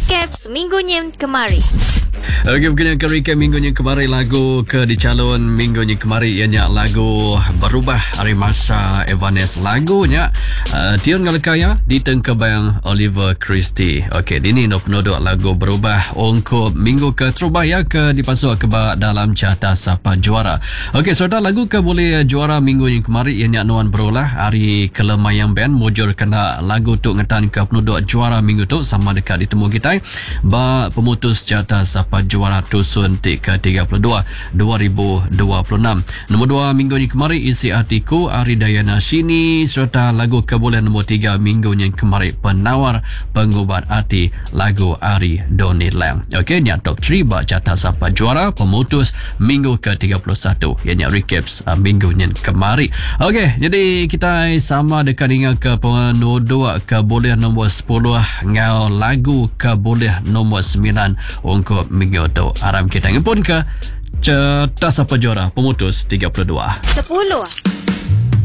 recap minggunya kemarin. Okey, mungkin akan recap minggunya kemarin. Lagu ke dicalon minggunya kemarin ianya lagu Berubah Hari Masa Evanes. Lagunya Tion Ngalekaya ditengkebang Oliver Christie. Okey, ini no penodok lagu Berubah untuk minggu ke terubah ke dipasuk ke dalam carta Sapa Juara. Okey, saudara, lagu ke boleh juara minggu yang kemarin ianya Nuan Berulah Hari Kelemayang Band mujur kena lagu tu ngetan ke penodok juara minggu tu sama dekat ditemu kita ba pemutus carta Sapa Juara Tusun ke-32 2026. Nombor 2 minggu yang kemarin isi artiku Ari Dayana Sini serta lagu kebolehan nombor 3 minggu yang kemarin Penawar Pengubat Arti lagu Ari Doni Lam. Okey, ni top 3 ba carta Sapa Juara pemutus minggu ke-31 ianya recaps minggu yang kemarin. Okey, jadi kita sama dekat dengan ke penodok kebolehan nombor 10 ngau lagu kebolehan nombor 9 untuk minggu tu. Aram kita pun ke carta Sapa Juara pemutus 32. 10.